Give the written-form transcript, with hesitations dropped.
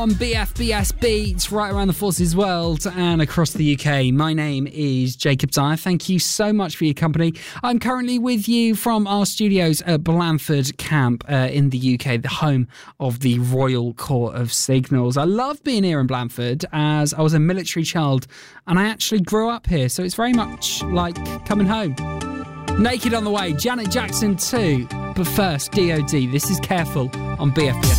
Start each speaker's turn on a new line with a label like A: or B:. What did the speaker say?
A: On BFBS Beats, right around the Forces world and across the UK. My name is Jacob Dyer. Thank you so much for your company. I'm currently with you from our studios at Blandford Camp in the UK, the home of the Royal Court of Signals. I love being here in Blandford as I was a military child and I actually grew up here, so it's very much like coming home. Naked on the way, Janet Jackson too. But first, DOD. This is Careful on BFBS.